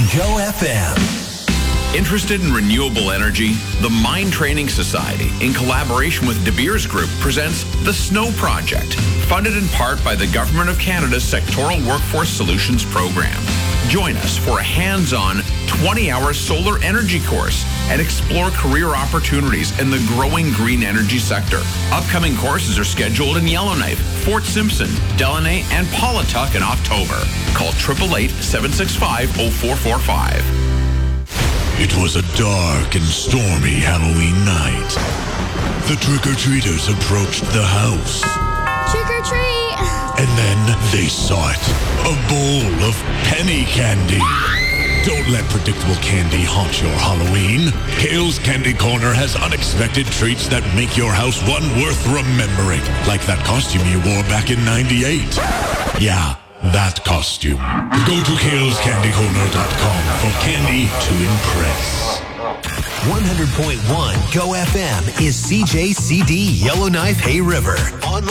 Go FM. Interested in renewable energy? The Mind Training Society, in collaboration with De Beers Group, presents The Snow Project, funded in part by the Government of Canada's Sectoral Workforce Solutions Program. Join us for a hands-on 20-hour solar energy course and explore career opportunities in the growing green energy sector. Upcoming courses are scheduled in Yellowknife, Fort Simpson, Delaney, and Paulatuck in October. Call 888-765-0445. It was a dark and stormy Halloween night. The trick-or-treaters approached the house. Trick or treat! And then they saw it. A bowl of penny candy. Don't let predictable candy haunt your Halloween. Kale's Candy Corner has unexpected treats that make your house one worth remembering. Like that costume you wore back in '98. Yeah, that costume. Go to kalescandycorner.com for candy to impress. 100.1 Go FM is CJCD Yellowknife Hay River.